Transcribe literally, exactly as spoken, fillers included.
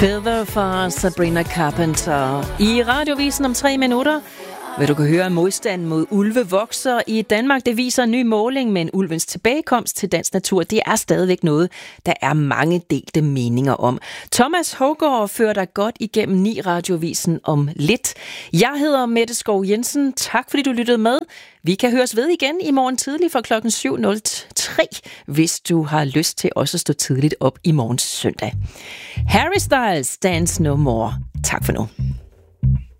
Feather fra Sabrina Carpenter. I Radiovisen om tre minutter vil du kan høre, at modstanden mod ulve vokser i Danmark. Det viser en ny måling, men ulvens tilbagekomst til dansk natur, det er stadigvæk noget, der er mange delte meninger om. Thomas Hougaard fører dig godt igennem ni Radiovisen om lidt. Jeg hedder Mette Skov Jensen. Tak fordi du lyttede med. Vi kan høres ved igen i morgen tidlig fra klokken syv nul tre, hvis du har lyst til også at stå tidligt op i morgen søndag. Harry Styles, Dance No More. Tak for nu.